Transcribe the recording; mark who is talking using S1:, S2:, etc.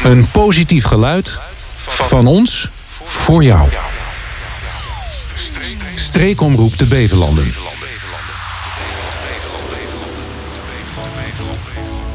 S1: Een positief geluid van ons voor jou. Streekomroep de Beverlanden.